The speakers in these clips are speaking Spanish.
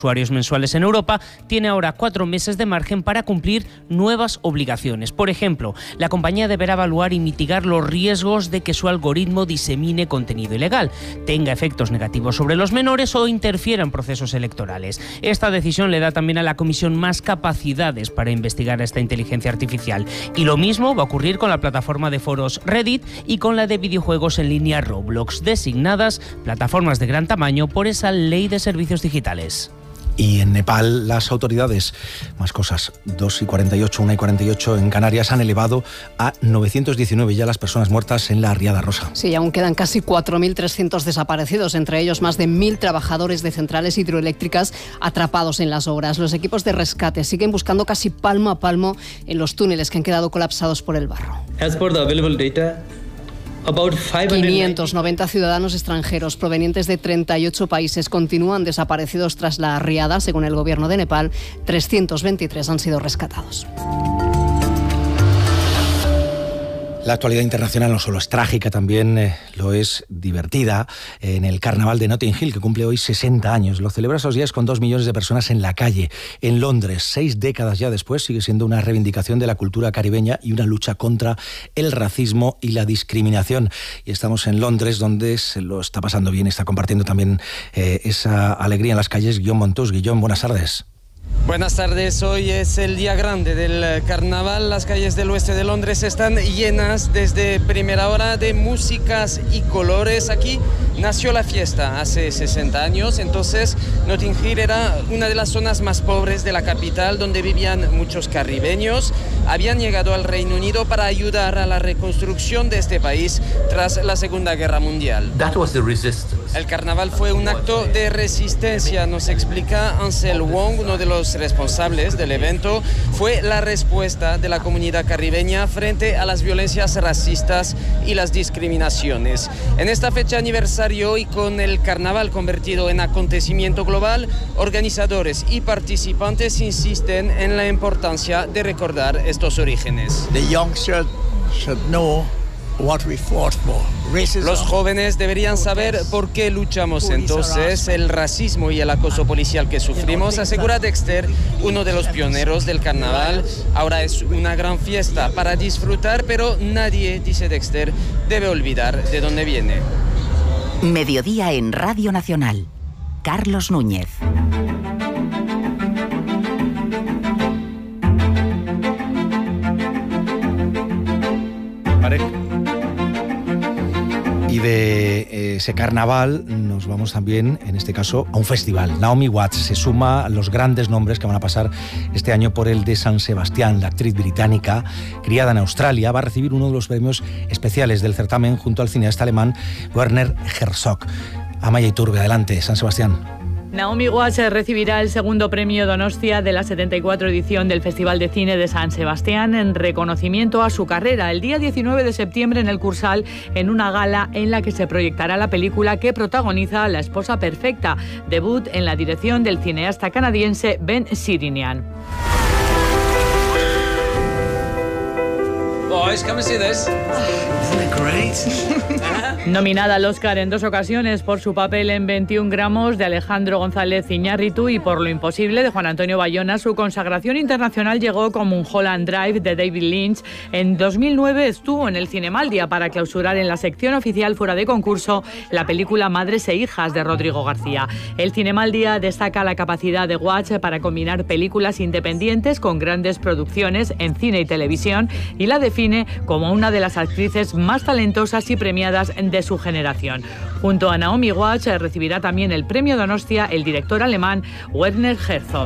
usuarios mensuales en Europa, tiene ahora 4 meses de margen para cumplir nuevas obligaciones. Por ejemplo, la compañía deberá evaluar y mitigar los riesgos de que su algoritmo disemine contenido ilegal, tenga efectos negativos sobre los menores o interfiera en procesos electorales. Esta decisión le da también a la Comisión más capacidades para investigar a esta inteligencia artificial. Y lo mismo va a ocurrir con la plataforma de foros Reddit y con la de videojuegos en línea Roblox, designadas plataformas de gran tamaño por esa ley de servicios digitales. Y en Nepal las autoridades, más cosas, 2:48, 1:48 en Canarias, han elevado a 919 ya las personas muertas en la riada rosa. Sí, aún quedan casi 4.300 desaparecidos, entre ellos más de 1.000 trabajadores de centrales hidroeléctricas atrapados en las obras. Los equipos de rescate siguen buscando casi palmo a palmo en los túneles que han quedado colapsados por el barro. As per the available data, 590 ciudadanos extranjeros provenientes de 38 países continúan desaparecidos tras la riada. Según el gobierno de Nepal, 323 han sido rescatados. La actualidad internacional no solo es trágica, también lo es divertida. En el carnaval de Notting Hill, que cumple hoy 60 años, lo celebra esos días con 2 millones de personas en la calle. En Londres, 6 décadas ya después, sigue siendo una reivindicación de la cultura caribeña y una lucha contra el racismo y la discriminación. Y estamos en Londres, donde se lo está pasando bien, está compartiendo también esa alegría en las calles. Guillaume Montus. Guillaume, buenas tardes. Buenas tardes, hoy es el día grande del carnaval. Las calles del oeste de Londres están llenas desde primera hora de músicas y colores. Aquí nació la fiesta hace 60 años, entonces Notting Hill era una de las zonas más pobres de la capital, donde vivían muchos caribeños. Habían llegado al Reino Unido para ayudar a la reconstrucción de este país tras la Segunda Guerra Mundial. El carnaval fue un acto de resistencia, nos explica Ansel Wong, uno de los responsables del evento. Fue la respuesta de la comunidad caribeña frente a las violencias racistas y las discriminaciones. En esta fecha aniversario y con el carnaval convertido en acontecimiento global, organizadores y participantes insisten en la importancia de recordar estos orígenes. The young should know what we fought for. Los jóvenes deberían saber por qué luchamos entonces el racismo y el acoso policial que sufrimos, asegura Dexter, uno de los pioneros del carnaval. Ahora es una gran fiesta para disfrutar, pero nadie, dice Dexter, debe olvidar de dónde viene. Mediodía en Radio Nacional. Carlos Núñez. Y de ese carnaval nos vamos también, en este caso, a un festival. Naomi Watts se suma a los grandes nombres que van a pasar este año por el de San Sebastián. La actriz británica, criada en Australia, va a recibir uno de los premios especiales del certamen junto al cineasta alemán Werner Herzog. Amaya Iturbe, adelante, San Sebastián. Naomi Watts recibirá el segundo premio Donostia de la 74 edición del Festival de Cine de San Sebastián en reconocimiento a su carrera. El día 19 de septiembre en el Cursal, en una gala en la que se proyectará la película que protagoniza La esposa perfecta, debut en la dirección del cineasta canadiense Ben Sirinian. Boys, come and see this. Isn't it great? Nominada al Oscar en 2 ocasiones por su papel en 21 gramos de Alejandro González Iñárritu y por Lo imposible de Juan Antonio Bayona, su consagración internacional llegó como un Mulholland Drive de David Lynch. En 2009 estuvo en el Cinemaldia para clausurar en la sección oficial fuera de concurso la película Madres e hijas de Rodrigo García. El Cinemaldia destaca la capacidad de Watts para combinar películas independientes con grandes producciones en cine y televisión y la define como una de las actrices más talentosas y premiadas de su generación. Junto a Naomi Watts recibirá también el premio Donostia el director alemán Werner Herzog.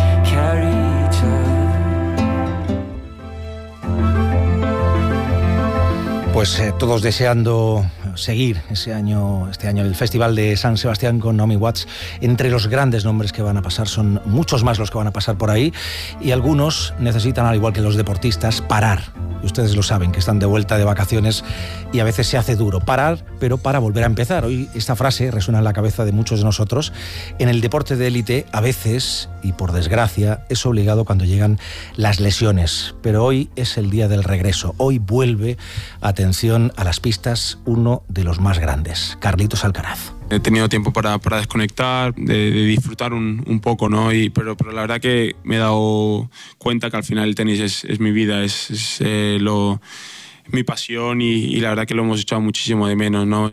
Pues todos deseando seguir este año el Festival de San Sebastián con Naomi Watts. Entre los grandes nombres que van a pasar, son muchos más los que van a pasar por ahí, y algunos necesitan, al igual que los deportistas, parar. Y ustedes lo saben, que están de vuelta de vacaciones y a veces se hace duro parar, pero para volver a empezar. Hoy esta frase resuena en la cabeza de muchos de nosotros. En el deporte de élite, a veces, y por desgracia, es obligado cuando llegan las lesiones. Pero hoy es el día del regreso. Hoy vuelve, atención a las pistas, uno de los más grandes, Carlitos Alcaraz. He tenido tiempo para desconectar, de disfrutar un poco, ¿no? Pero la verdad que me he dado cuenta que al final el tenis es mi vida, es mi pasión y la verdad que lo hemos echado muchísimo de menos, ¿no?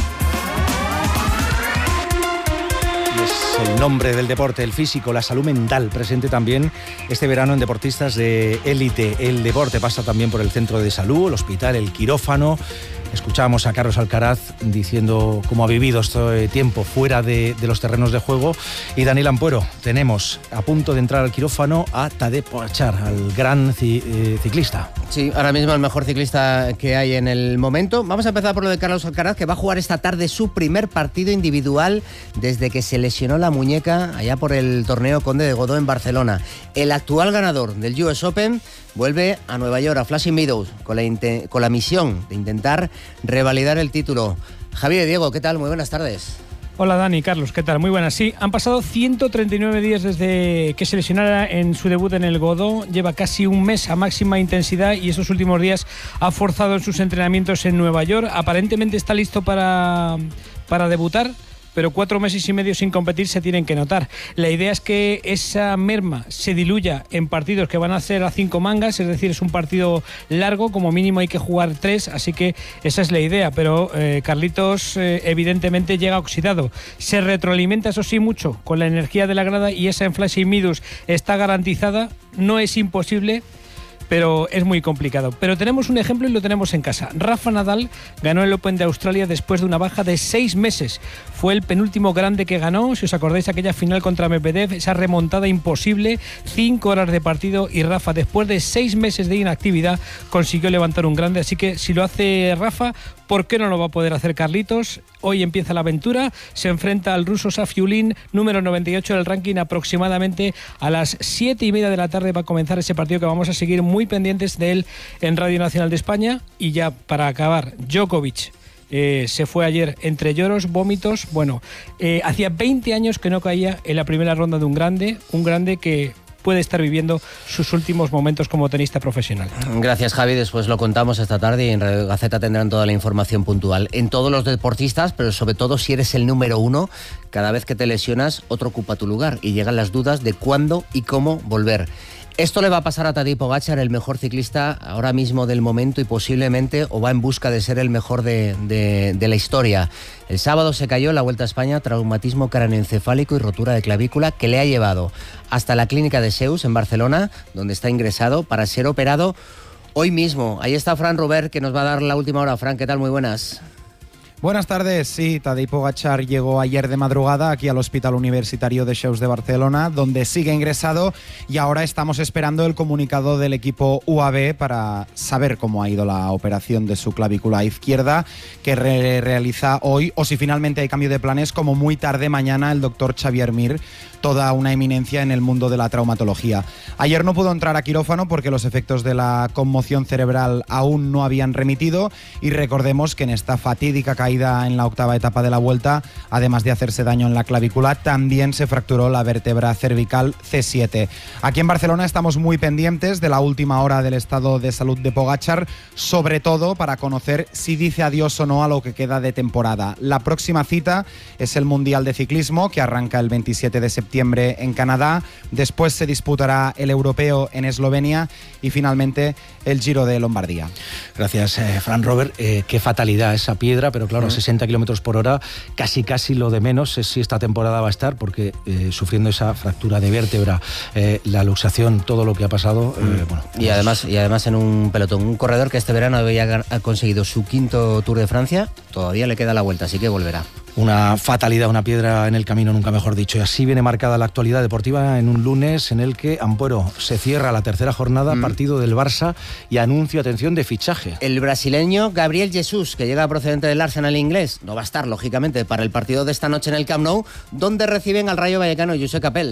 El nombre del deporte, el físico, la salud mental, presente también este verano en deportistas de élite. El deporte pasa también por el centro de salud, el hospital, el quirófano. Escuchábamos a Carlos Alcaraz diciendo cómo ha vivido este tiempo fuera de los terrenos de juego. Y Daniel Ampuero, tenemos a punto de entrar al quirófano a Tadej Pogačar, al gran ciclista. Sí, ahora mismo el mejor ciclista que hay en el momento. Vamos a empezar por lo de Carlos Alcaraz, que va a jugar esta tarde su primer partido individual desde que se lesionó la muñeca allá por el torneo Conde de Godó en Barcelona. El actual ganador del US Open vuelve a Nueva York, a Flushing Meadows, con la misión de intentar revalidar el título. Javier, Diego, ¿qué tal? Muy buenas tardes. Hola Dani, Carlos, ¿qué tal? Muy buenas. Sí, han pasado 139 días desde que se lesionara en su debut en el Godó. Lleva casi un mes a máxima intensidad y esos últimos días ha forzado en sus entrenamientos en Nueva York. Aparentemente está listo para debutar, pero 4 meses y medio sin competir se tienen que notar. La idea es que esa merma se diluya en partidos que van a ser a 5 mangas, es decir, es un partido largo, como mínimo hay que jugar 3, así que esa es la idea, pero Carlitos evidentemente llega oxidado. Se retroalimenta, eso sí, mucho con la energía de la grada y esa en Flushing Meadows está garantizada, no es imposible, pero es muy complicado. Pero tenemos un ejemplo y lo tenemos en casa. Rafa Nadal ganó el Open de Australia después de una baja de 6 meses. Fue el penúltimo grande que ganó, si os acordáis, aquella final contra Medvedev, esa remontada imposible, 5 horas de partido, y Rafa, después de 6 meses de inactividad, consiguió levantar un grande. Así que si lo hace Rafa, ¿por qué no lo va a poder hacer Carlitos? Hoy empieza la aventura, se enfrenta al ruso Safiullin, número 98 del ranking. Aproximadamente a las 7:30 de la tarde va a comenzar ese partido que vamos a seguir muy pendientes de él en Radio Nacional de España. Y ya para acabar, Djokovic se fue ayer entre lloros, vómitos. Bueno, hacía 20 años que no caía en la primera ronda de un grande que puede estar viviendo sus últimos momentos como tenista profesional. Gracias, Javi. Después lo contamos esta tarde y en Radio Gaceta tendrán toda la información puntual. En todos los deportistas, pero sobre todo si eres el número 1, cada vez que te lesionas, otro ocupa tu lugar y llegan las dudas de cuándo y cómo volver. Esto le va a pasar a Tadej Pogačar, el mejor ciclista ahora mismo del momento y posiblemente o va en busca de ser el mejor de la historia. El sábado se cayó en la Vuelta a España, traumatismo craneoencefálico y rotura de clavícula que le ha llevado hasta la clínica de Seus en Barcelona, donde está ingresado para ser operado hoy mismo. Ahí está Fran Robert, que nos va a dar la última hora. Fran, ¿qué tal? Muy buenas. Buenas tardes. Sí, Tadej Pogačar llegó ayer de madrugada aquí al Hospital Universitario de Seus de Barcelona, donde sigue ingresado, y ahora estamos esperando el comunicado del equipo UAB para saber cómo ha ido la operación de su clavícula izquierda, que realiza hoy, o si finalmente hay cambio de planes, como muy tarde mañana, el doctor Xavier Mir, toda una eminencia en el mundo de la traumatología. Ayer no pudo entrar a quirófano porque los efectos de la conmoción cerebral aún no habían remitido, y recordemos que en esta fatídica caída en la octava etapa de la Vuelta, además de hacerse daño en la clavícula, también se fracturó la vértebra cervical C7. Aquí en Barcelona estamos muy pendientes de la última hora del estado de salud de Pogačar, sobre todo para conocer si dice adiós o no a lo que queda de temporada. La próxima cita es el Mundial de Ciclismo, que arranca el 27 de septiembre en Canadá, después se disputará el Europeo en Eslovenia y finalmente el Giro de Lombardía. Gracias, Fran Robert. Qué fatalidad esa piedra, pero claro, 60 kilómetros por hora, casi lo de menos es si esta temporada va a estar, porque sufriendo esa fractura de vértebra, la luxación, todo lo que ha pasado. Bueno, y además en un pelotón, un corredor que este verano ha conseguido su 5º Tour de Francia, todavía le queda la Vuelta, así que volverá. Una fatalidad, una piedra en el camino, nunca mejor dicho. Y así viene marcada la actualidad deportiva en un lunes en el que, Ampuero, se cierra la tercera jornada, partido del Barça y anuncio, atención, de fichaje. El brasileño Gabriel Jesús, que llega procedente del Arsenal inglés, no va a estar, lógicamente, para el partido de esta noche en el Camp Nou, donde reciben al Rayo Vallecano Josep Capel.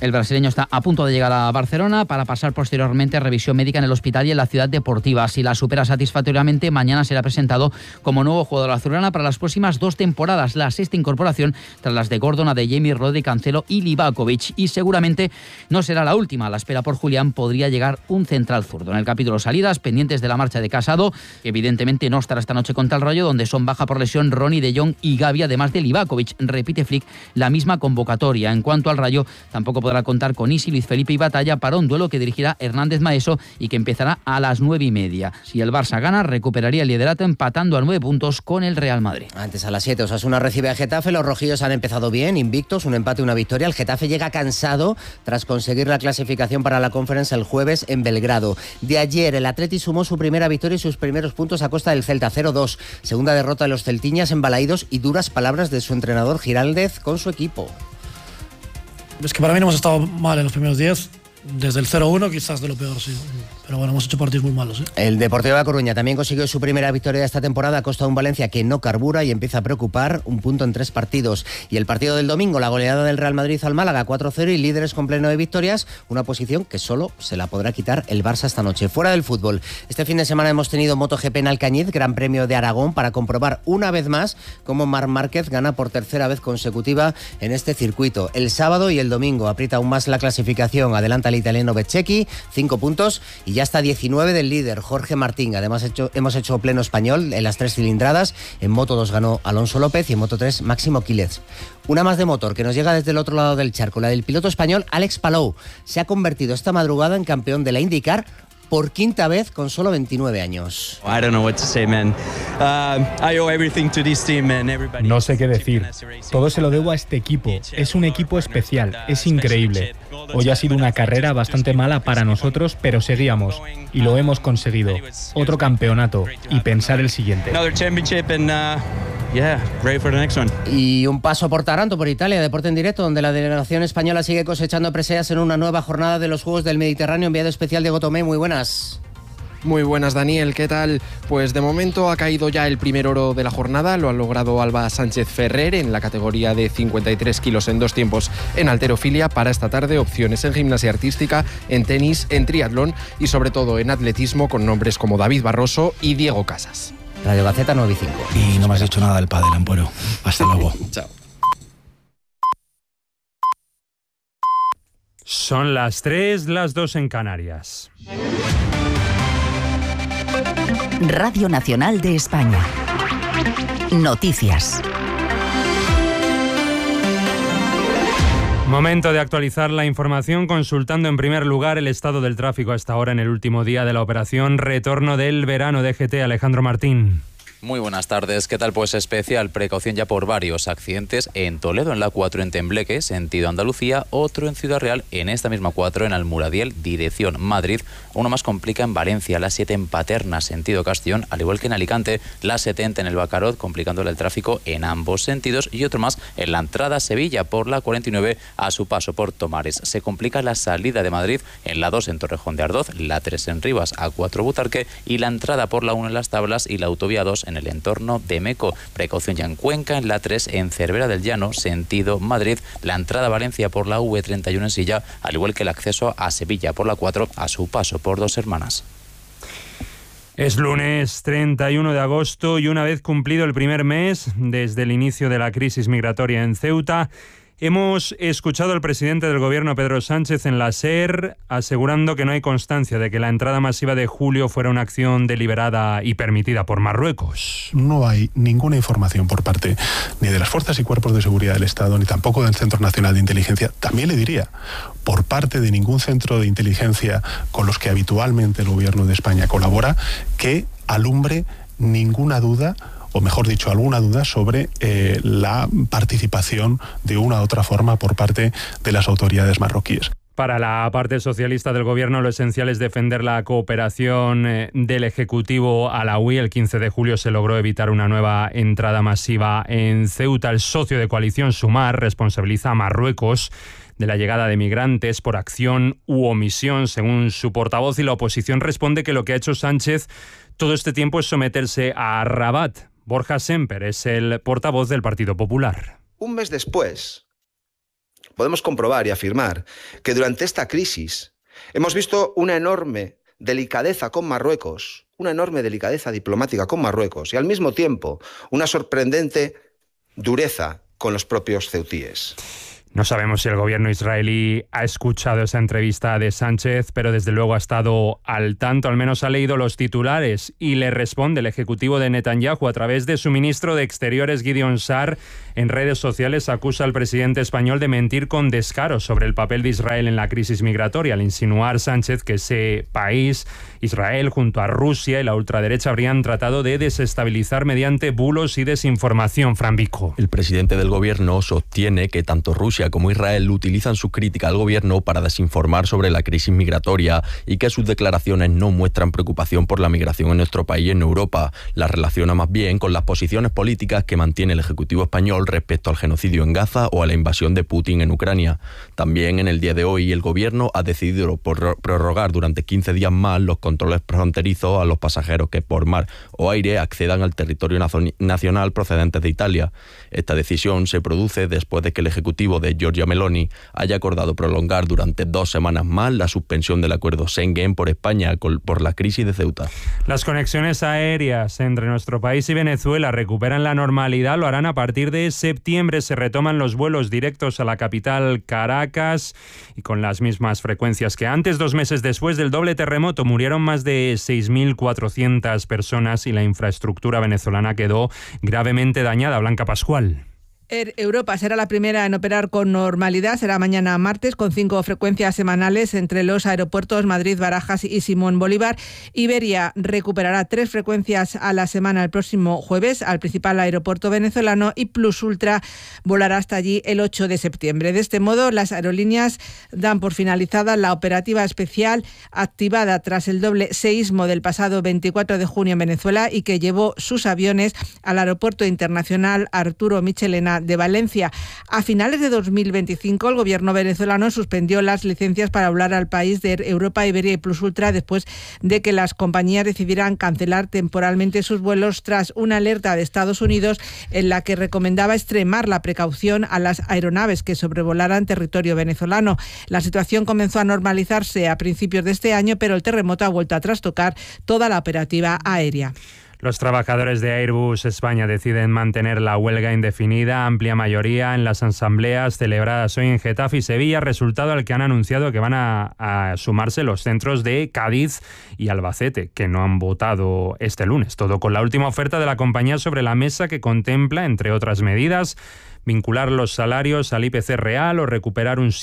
El brasileño está a punto de llegar a Barcelona para pasar posteriormente revisión médica en el hospital y en la ciudad deportiva. Si la supera satisfactoriamente, mañana será presentado como nuevo jugador azulgrana para las próximas 2 temporadas. La 6ª incorporación tras las de Gordon, Adeyemi, Rodri, Cancelo y Livakovic. Y seguramente no será la última. A la espera por Julián podría llegar un central zurdo. En el capítulo salidas, pendientes de la marcha de Casado, que evidentemente no estará esta noche contra el Rayo, donde son baja por lesión Ronny, De Jong y Gavi, además de Livakovic. Repite Flick la misma convocatoria. En cuanto al Rayo, tampoco podrá contar con Isi, Luis Felipe y Batalla para un duelo que dirigirá Hernández Maeso y que empezará a las 9:30. Si el Barça gana, recuperaría el liderato empatando a 9 puntos con el Real Madrid. Antes a las 7, Osasuna recibe a Getafe. Los rojillos han empezado bien, invictos, un empate, una victoria. El Getafe llega cansado tras conseguir la clasificación para la Conference el jueves en Belgrado. De ayer, el Atleti sumó su primera victoria y sus primeros puntos a costa del Celta, 0-2. Segunda derrota de los celtiñas en Balaídos y duras palabras de su entrenador Giraldez con su equipo. Es que para mí no hemos estado mal en los primeros 10, desde el 0-1 quizás de lo peor, sí. Pero bueno, hemos hecho partidos muy malos, ¿eh? El Deportivo de La Coruña también consiguió su primera victoria de esta temporada a costa de un Valencia que no carbura y empieza a preocupar, 1 punto en 3 partidos. Y el partido del domingo, la goleada del Real Madrid al Málaga, 4-0 y líderes con pleno de victorias, una posición que solo se la podrá quitar el Barça esta noche. Fuera del fútbol, este fin de semana hemos tenido MotoGP en Alcañiz, Gran Premio de Aragón, para comprobar una vez más cómo Marc Márquez gana por 3ª vez consecutiva en este circuito. El sábado y el domingo aprieta aún más la clasificación, adelanta el italiano Bezzecchi, 5 puntos y ya está 19 del líder, Jorge Martín. Además hemos hecho pleno español en las 3 cilindradas. En Moto 2 ganó Alonso López y en Moto 3 Máximo Quílez. Una más de motor que nos llega desde el otro lado del charco, la del piloto español Alex Palou. Se ha convertido esta madrugada en campeón de la IndyCar por 5ª vez con solo 29 años. No sé qué decir. Todo se lo debo a este equipo. Es un equipo especial, es increíble. Hoy ha sido una carrera bastante mala para nosotros, pero seguíamos y lo hemos conseguido. Otro campeonato y pensar el siguiente. Y un paso por Taranto, por Italia, deporte en directo, donde la delegación española sigue cosechando preseas en una nueva jornada de los Juegos del Mediterráneo. Enviado especial de Gotomé, muy buenas. Muy buenas, Daniel, ¿qué tal? Pues de momento ha caído ya el primer oro de la jornada, lo ha logrado Alba Sánchez Ferrer en la categoría de 53 kilos en 2 tiempos en halterofilia. Para esta tarde, opciones en gimnasia artística, en tenis, en triatlón y sobre todo en atletismo con nombres como David Barroso y Diego Casas. Radio Gaceta 9 y 5. Y no me has dicho nada del pádel, Ampuero. Hasta luego. Chao. Son las 3, las 2 en Canarias. Radio Nacional de España. Noticias. Momento de actualizar la información consultando en primer lugar el estado del tráfico hasta ahora en el último día de la operación Retorno del Verano DGT. Alejandro Martín. Muy buenas tardes. ¿Qué tal? Pues especial precaución ya por varios accidentes en Toledo, en la 4 en Tembleque, sentido Andalucía, otro en Ciudad Real, en esta misma 4 en Almuradiel, dirección Madrid. Uno más complica en Valencia, la 7 en Paterna, sentido Castellón, al igual que en Alicante, la 70 en el Bacarot, complicándole el tráfico en ambos sentidos, y otro más en la entrada a Sevilla por la 49 a su paso por Tomares. Se complica la salida de Madrid en la 2 en Torrejón de Ardoz, la 3 en Rivas, A4 Butarque, y la entrada por la 1 en Las Tablas y la autovía 2 en el entorno de Meco. Precaución ya en Cuenca, en la 3 en Cervera del Llano, sentido Madrid, la entrada a Valencia por la V31 en Silla, al igual que el acceso a Sevilla por la 4 a su paso por Dos Hermanas. Es lunes 31 de agosto y una vez cumplido el primer mes desde el inicio de la crisis migratoria en Ceuta, hemos escuchado al presidente del gobierno, Pedro Sánchez, en la SER, asegurando que no hay constancia de que la entrada masiva de julio fuera una acción deliberada y permitida por Marruecos. No hay ninguna información por parte ni de las fuerzas y cuerpos de seguridad del Estado, ni tampoco del Centro Nacional de Inteligencia. También le diría, por parte de ningún centro de inteligencia con los que habitualmente el gobierno de España colabora, que alumbre ninguna duda, o mejor dicho, alguna duda sobre la participación de una u otra forma por parte de las autoridades marroquíes. Para la parte socialista del gobierno, lo esencial es defender la cooperación del Ejecutivo a la UI. El 15 de julio se logró evitar una nueva entrada masiva en Ceuta. El socio de coalición Sumar responsabiliza a Marruecos de la llegada de migrantes por acción u omisión, según su portavoz, y la oposición responde que lo que ha hecho Sánchez todo este tiempo es someterse a Rabat. Borja Semper es el portavoz del Partido Popular. Un mes después, podemos comprobar y afirmar que durante esta crisis hemos visto una enorme delicadeza con Marruecos, una enorme delicadeza diplomática con Marruecos y al mismo tiempo una sorprendente dureza con los propios ceutíes. No sabemos si el gobierno israelí ha escuchado esa entrevista de Sánchez, pero desde luego ha estado al tanto, al menos ha leído los titulares, y le responde el ejecutivo de Netanyahu a través de su ministro de Exteriores, Gideon Sa'ar. En redes sociales acusa al presidente español de mentir con descaro sobre el papel de Israel en la crisis migratoria, al insinuar Sánchez que ese país, Israel, junto a Rusia y la ultraderecha, habrían tratado de desestabilizar mediante bulos y desinformación. Fran Vico. El presidente del gobierno sostiene que tanto Rusia como Israel utilizan su crítica al gobierno para desinformar sobre la crisis migratoria y que sus declaraciones no muestran preocupación por la migración en nuestro país y en Europa. Las relaciona más bien con las posiciones políticas que mantiene el Ejecutivo español respecto al genocidio en Gaza o a la invasión de Putin en Ucrania. También en el día de hoy el gobierno ha decidido prorrogar durante 15 días más los controles fronterizos a los pasajeros que por mar o aire accedan al territorio nacional procedentes de Italia. Esta decisión se produce después de que el Ejecutivo de Giorgia Meloni haya acordado prolongar durante 2 semanas más la suspensión del acuerdo Schengen por España por la crisis de Ceuta. Las conexiones aéreas entre nuestro país y Venezuela recuperan la normalidad, lo harán a partir de septiembre. Se retoman los vuelos directos a la capital Caracas y con las mismas frecuencias que antes. 2 meses después del doble terremoto murieron más de 6.400 personas y la infraestructura venezolana quedó gravemente dañada. Blanca Pascual. Air Europa será la primera en operar con normalidad. Será mañana martes con 5 frecuencias semanales entre los aeropuertos Madrid, Barajas y Simón Bolívar. Iberia recuperará 3 frecuencias a la semana el próximo jueves al principal aeropuerto venezolano y Plus Ultra volará hasta allí el 8 de septiembre. De este modo, las aerolíneas dan por finalizada la operativa especial activada tras el doble seísmo del pasado 24 de junio en Venezuela y que llevó sus aviones al Aeropuerto Internacional Arturo Michelena de Valencia. A finales de 2025, el gobierno venezolano suspendió las licencias para volar al país de Air Europa, Iberia y Plus Ultra después de que las compañías decidieran cancelar temporalmente sus vuelos tras una alerta de Estados Unidos en la que recomendaba extremar la precaución a las aeronaves que sobrevolaran territorio venezolano. La situación comenzó a normalizarse a principios de este año, pero el terremoto ha vuelto a trastocar toda la operativa aérea. Los trabajadores de Airbus España deciden mantener la huelga indefinida, amplia mayoría en las asambleas celebradas hoy en Getafe y Sevilla, resultado al que han anunciado que van a sumarse los centros de Cádiz y Albacete, que no han votado este lunes. Todo con la última oferta de la compañía sobre la mesa que contempla, entre otras medidas, vincular los salarios al IPC real o recuperar un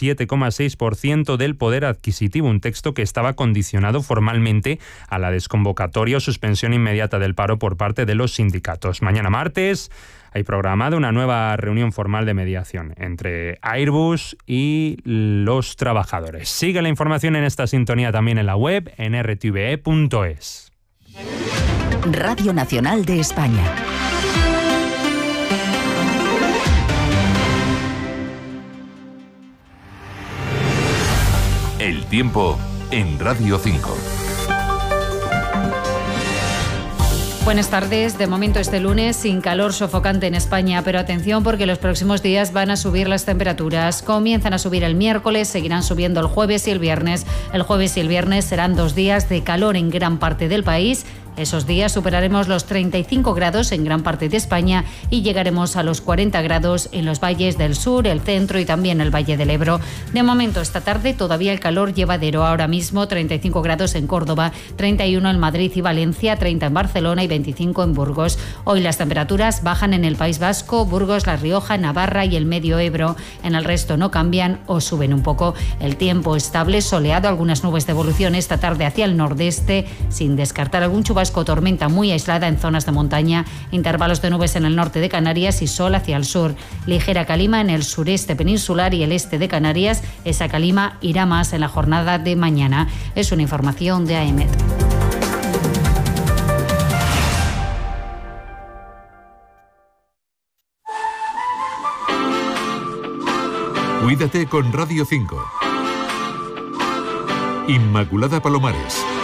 7,6% del poder adquisitivo, un texto que estaba condicionado formalmente a la desconvocatoria o suspensión inmediata del paro por parte de los sindicatos. Mañana martes hay programada una nueva reunión formal de mediación entre Airbus y los trabajadores. Sigue la información en esta sintonía también en la web en rtve.es. Radio Nacional de España. El tiempo en Radio 5. Buenas tardes. De momento este lunes sin calor sofocante en España, pero atención porque los próximos días van a subir las temperaturas. Comienzan a subir el miércoles, seguirán subiendo el jueves y el viernes. El jueves y el viernes serán 2 días de calor en gran parte del país. Esos días superaremos los 35 grados en gran parte de España y llegaremos a los 40 grados en los valles del sur, el centro y también el Valle del Ebro. De momento, esta tarde todavía el calor llevadero. Ahora mismo 35 grados en Córdoba, 31 en Madrid y Valencia, 30 en Barcelona y 25 en Burgos. Hoy las temperaturas bajan en el País Vasco, Burgos, La Rioja, Navarra y el Medio Ebro. En el resto no cambian o suben un poco. El tiempo estable, soleado, algunas nubes de evolución esta tarde hacia el nordeste, sin descartar algún chubasco. Tormenta muy aislada en zonas de montaña, intervalos de nubes en el norte de Canarias y sol hacia el sur. Ligera calima en el sureste peninsular y el este de Canarias. Esa calima irá más en la jornada de mañana. Es una información de AEMET. Cuídate con Radio 5. Inmaculada Palomares.